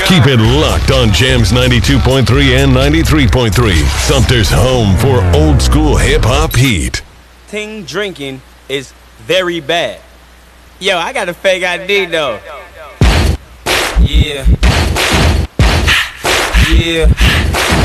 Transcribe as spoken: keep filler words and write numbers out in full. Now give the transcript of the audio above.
Keep it locked on Jams ninety-two point three and ninety-three point three. Sumter's home for old school hip hop heat. Ting drinking is very bad. Yo, I got a fake I D though. Yeah. Yeah.